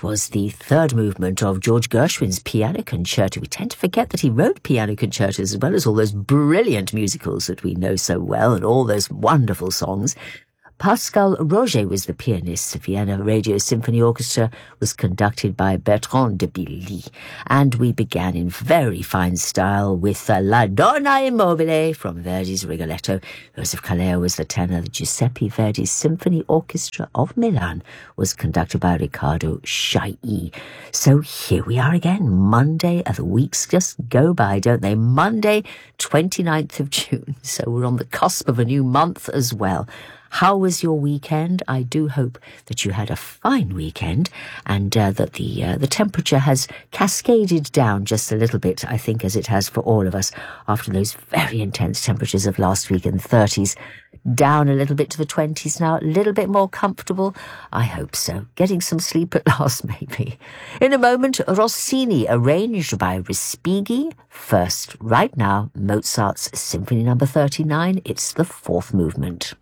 That was the third movement of George Gershwin's Piano Concerto. We tend to forget that he wrote piano concertos as well as all those brilliant musicals that we know so well and all those wonderful songs. Pascal Roger was the pianist. The Vienna Radio Symphony Orchestra was conducted by Bertrand de Billy. And we began in very fine style with La Donna Immobile from Verdi's Rigoletto. Joseph Caleo was the tenor. The Giuseppe Verdi Symphony Orchestra of Milan was conducted by Riccardo Chailly. So here we are again. Monday, the weeks just go by, don't they? Monday, 29th of June. So we're on the cusp of a new month as well. How was your weekend? I do hope that you had a fine weekend and that the temperature has cascaded down just a little bit, I think, as it has for all of us after those very intense temperatures of last week in the 30s. Down a little bit to the 20s now, a little bit more comfortable. I hope so. Getting some sleep at last, maybe. In a moment, Rossini, arranged by Respighi. First, right now, Mozart's Symphony No. 39. It's the fourth movement.